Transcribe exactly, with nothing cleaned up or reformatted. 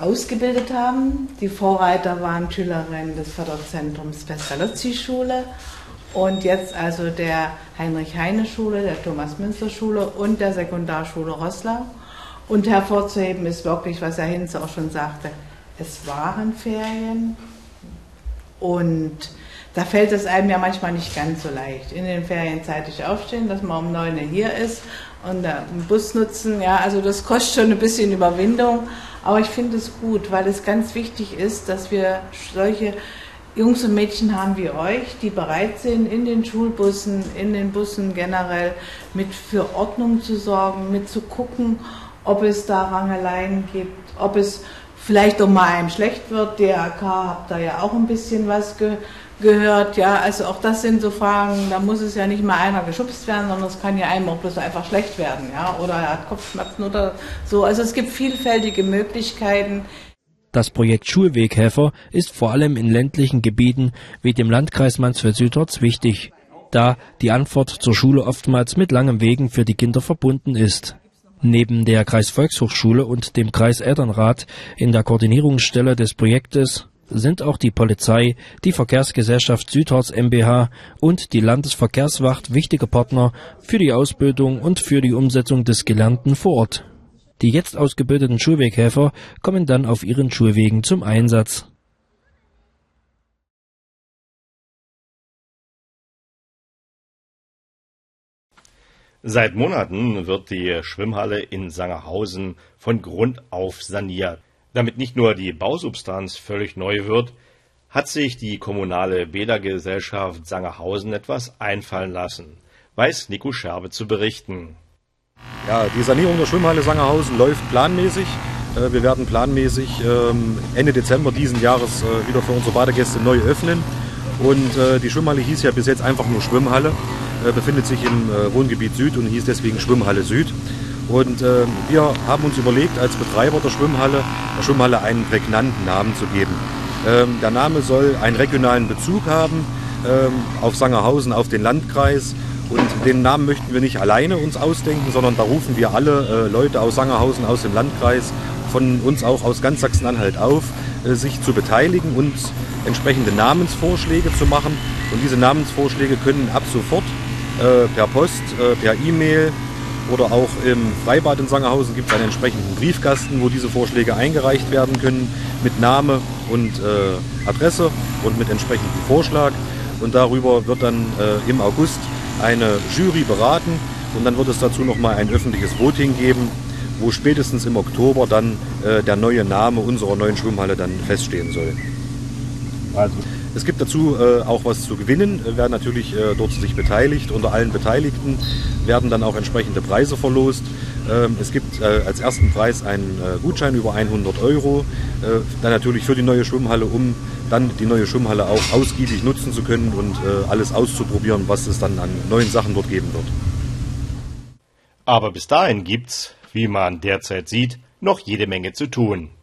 ausgebildet haben. Die Vorreiter waren Schülerinnen des Förderzentrums Pestalozzi-Schule und jetzt also der Heinrich-Heine-Schule, der Thomas-Münster-Schule und der Sekundarschule Roßlau. Und hervorzuheben ist wirklich, was Herr Hinze auch schon sagte, es waren Ferien und da fällt es einem ja manchmal nicht ganz so leicht. In den Ferien zeitig aufstehen, dass man um neun Uhr hier ist und den Bus nutzen. Ja, also das kostet schon ein bisschen Überwindung. Aber ich finde es gut, weil es ganz wichtig ist, dass wir solche Jungs und Mädchen haben wie euch, die bereit sind, in den Schulbussen, in den Bussen generell mit für Ordnung zu sorgen, mit zu gucken, ob es da Rangeleien gibt, ob es vielleicht auch mal einem schlecht wird. D R K habt da ja auch ein bisschen was ge gehört, ja, also auch das sind so Fragen, da muss es ja nicht mal einer geschubst werden, sondern es kann ja einem auch bloß einfach schlecht werden, ja, oder er hat Kopfschmerzen oder so, also es gibt vielfältige Möglichkeiten. Das Projekt Schulweghelfer ist vor allem in ländlichen Gebieten wie dem Landkreis Mansfeld-Südharz wichtig, da die Anfahrt zur Schule oftmals mit langen Wegen für die Kinder verbunden ist. Neben der Kreisvolkshochschule und dem Kreiselternrat in der Koordinierungsstelle des Projektes sind auch die Polizei, die Verkehrsgesellschaft Südharz MbH und die Landesverkehrswacht wichtige Partner für die Ausbildung und für die Umsetzung des Gelernten vor Ort. Die jetzt ausgebildeten Schulweghelfer kommen dann auf ihren Schulwegen zum Einsatz. Seit Monaten wird die Schwimmhalle in Sangerhausen von Grund auf saniert. Damit nicht nur die Bausubstanz völlig neu wird, hat sich die kommunale Bädergesellschaft Sangerhausen etwas einfallen lassen, weiß Nico Scherbe zu berichten. Ja, die Sanierung der Schwimmhalle Sangerhausen läuft planmäßig. Wir werden planmäßig Ende Dezember diesen Jahres wieder für unsere Badegäste neu öffnen. Und die Schwimmhalle hieß ja bis jetzt einfach nur Schwimmhalle, befindet sich im Wohngebiet Süd und hieß deswegen Schwimmhalle Süd. Und äh, wir haben uns überlegt, als Betreiber der Schwimmhalle, der Schwimmhalle einen prägnanten Namen zu geben. Ähm, der Name soll einen regionalen Bezug haben ähm, auf Sangerhausen, auf den Landkreis. Und den Namen möchten wir nicht alleine uns ausdenken, sondern da rufen wir alle äh, Leute aus Sangerhausen, aus dem Landkreis, von uns auch aus ganz Sachsen-Anhalt auf, äh, sich zu beteiligen und entsprechende Namensvorschläge zu machen. Und diese Namensvorschläge können ab sofort äh, per Post, äh, per E-Mail, oder auch im Freibad in Sangerhausen gibt es einen entsprechenden Briefkasten, wo diese Vorschläge eingereicht werden können mit Name und äh, Adresse und mit entsprechendem Vorschlag. Und darüber wird dann äh, im August eine Jury beraten und dann wird es dazu nochmal ein öffentliches Voting geben, wo spätestens im Oktober dann äh, der neue Name unserer neuen Schwimmhalle dann feststehen soll. Also. Es gibt dazu äh, auch was zu gewinnen, äh, wer natürlich äh, dort sich beteiligt. Unter allen Beteiligten werden dann auch entsprechende Preise verlost. Ähm, es gibt äh, als ersten Preis einen äh, Gutschein über hundert Euro, äh, dann natürlich für die neue Schwimmhalle, um dann die neue Schwimmhalle auch ausgiebig nutzen zu können und äh, alles auszuprobieren, was es dann an neuen Sachen dort geben wird. Aber bis dahin gibt's, wie man derzeit sieht, noch jede Menge zu tun.